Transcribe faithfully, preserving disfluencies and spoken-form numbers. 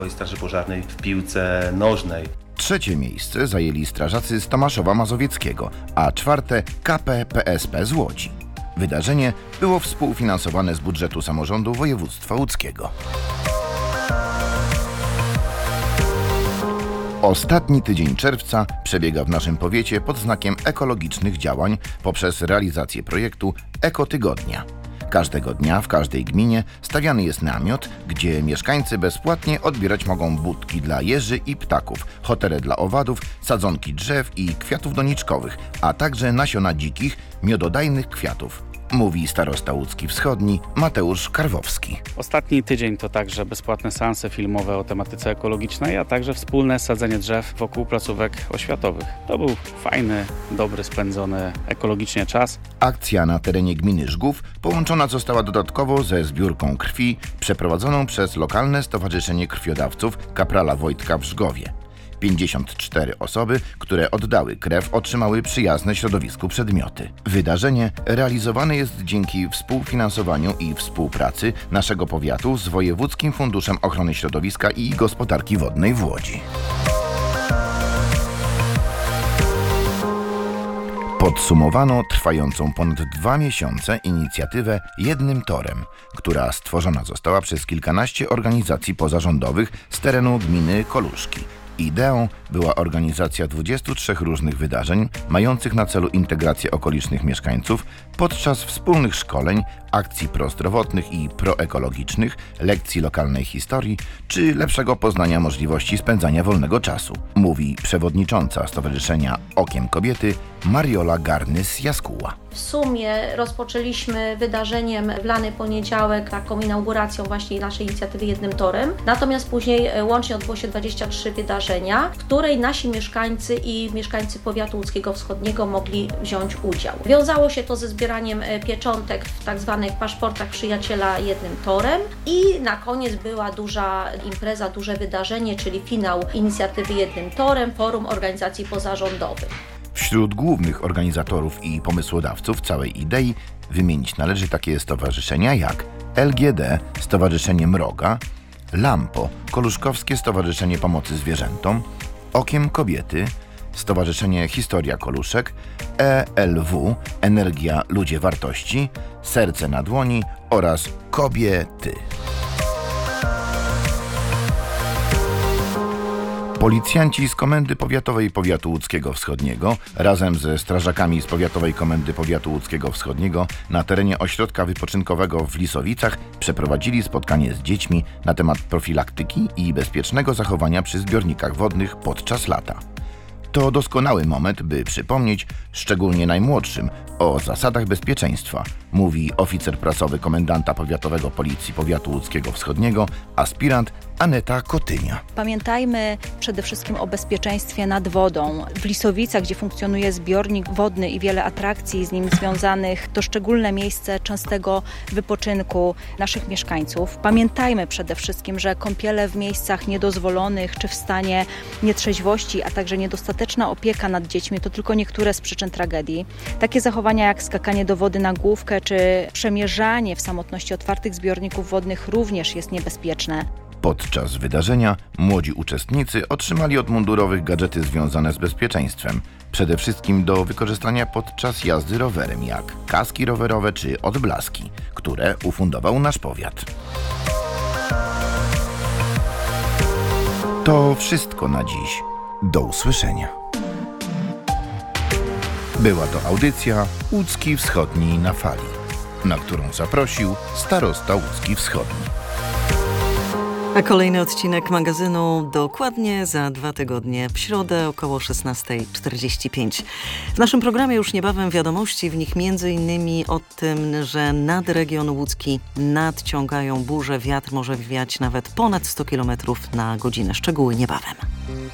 Straży Pożarnej w piłce nożnej. Trzecie miejsce zajęli strażacy z Tomaszowa Mazowieckiego, a czwarte K P P S P z Łodzi. Wydarzenie było współfinansowane z budżetu samorządu województwa łódzkiego. Ostatni tydzień czerwca przebiega w naszym powiecie pod znakiem ekologicznych działań poprzez realizację projektu Ekotygodnia. Każdego dnia w każdej gminie stawiany jest namiot, gdzie mieszkańcy bezpłatnie odbierać mogą budki dla jeży i ptaków, hotele dla owadów, sadzonki drzew i kwiatów doniczkowych, a także nasiona dzikich, miododajnych kwiatów. Mówi starosta łódzki wschodni Mateusz Karwowski. Ostatni tydzień to także bezpłatne seanse filmowe o tematyce ekologicznej, a także wspólne sadzenie drzew wokół placówek oświatowych. To był fajny, dobry, spędzony ekologicznie czas. Akcja na terenie gminy Żgów połączona została dodatkowo ze zbiórką krwi przeprowadzoną przez lokalne Stowarzyszenie Krwiodawców kaprala Wojtka w Żgowie. pięćdziesiąt cztery osoby, które oddały krew, otrzymały przyjazne środowisku przedmioty. Wydarzenie realizowane jest dzięki współfinansowaniu i współpracy naszego powiatu z Wojewódzkim Funduszem Ochrony Środowiska i Gospodarki Wodnej w Łodzi. Podsumowano trwającą ponad dwa miesiące inicjatywę Jednym Torem, która stworzona została przez kilkanaście organizacji pozarządowych z terenu gminy Koluszki. Ideą była organizacja dwudziestu trzech różnych wydarzeń mających na celu integrację okolicznych mieszkańców podczas wspólnych szkoleń, akcji prozdrowotnych i proekologicznych, lekcji lokalnej historii czy lepszego poznania możliwości spędzania wolnego czasu, mówi przewodnicząca Stowarzyszenia Okiem Kobiety Mariola Garnys-Jaskuła. W sumie rozpoczęliśmy wydarzeniem w lany poniedziałek, taką inauguracją właśnie naszej inicjatywy Jednym Torem. Natomiast później łącznie odbyło się dwadzieścia trzy wydarzenia, w której nasi mieszkańcy i mieszkańcy powiatu łódzkiego wschodniego mogli wziąć udział. Wiązało się to ze zbieraniem pieczątek w tak zwanych paszportach przyjaciela Jednym Torem i na koniec była duża impreza, duże wydarzenie, czyli finał inicjatywy Jednym Torem, forum organizacji pozarządowych. Wśród głównych organizatorów i pomysłodawców całej idei wymienić należy takie stowarzyszenia jak L G D, Stowarzyszenie Mroga, Lampo, Koluszkowskie Stowarzyszenie Pomocy Zwierzętom, Okiem Kobiety, Stowarzyszenie Historia Koluszek, E L W, Energia Ludzie Wartości, Serce na Dłoni oraz Kobiety. Policjanci z Komendy Powiatowej Powiatu Łódzkiego Wschodniego razem ze strażakami z Powiatowej Komendy Powiatu Łódzkiego Wschodniego na terenie ośrodka wypoczynkowego w Lisowicach przeprowadzili spotkanie z dziećmi na temat profilaktyki i bezpiecznego zachowania przy zbiornikach wodnych podczas lata. To doskonały moment, by przypomnieć, szczególnie najmłodszym, o zasadach bezpieczeństwa, mówi oficer prasowy komendanta powiatowego Policji Powiatu Łódzkiego Wschodniego, aspirant Aneta Kotynia. Pamiętajmy przede wszystkim o bezpieczeństwie nad wodą. W Lisowicach, gdzie funkcjonuje zbiornik wodny i wiele atrakcji z nim związanych, to szczególne miejsce częstego wypoczynku naszych mieszkańców. Pamiętajmy przede wszystkim, że kąpiele w miejscach niedozwolonych czy w stanie nietrzeźwości, a także niedostateczna opieka nad dziećmi to tylko niektóre z przyczyn tragedii. Takie zachowania jak skakanie do wody na główkę czy przemierzanie w samotności otwartych zbiorników wodnych również jest niebezpieczne. Podczas wydarzenia młodzi uczestnicy otrzymali od mundurowych gadżety związane z bezpieczeństwem, przede wszystkim do wykorzystania podczas jazdy rowerem, jak kaski rowerowe czy odblaski, które ufundował nasz powiat. To wszystko na dziś. Do usłyszenia. Była to audycja Łódzki Wschodni na fali, na którą zaprosił starosta Łódzki Wschodni. A kolejny odcinek magazynu dokładnie za dwa tygodnie, w środę około szesnasta czterdzieści pięć. W naszym programie już niebawem wiadomości, w nich między innymi o tym, że nad region łódzki nadciągają burze, wiatr może wiać nawet ponad sto kilometrów na godzinę. Szczegóły niebawem.